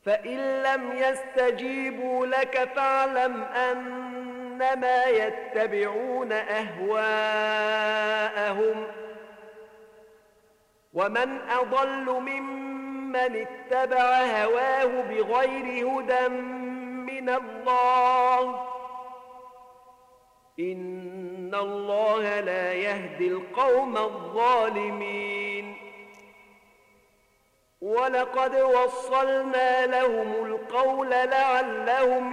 فإن لم يستجيبوا لك فاعلم أنما يتبعون أهواءهم ومن أضل ممن اتبع هواه بغير هدى من الله إن الله لا يهدي القوم الظالمين ولقد وصلنا لهم القول لعلهم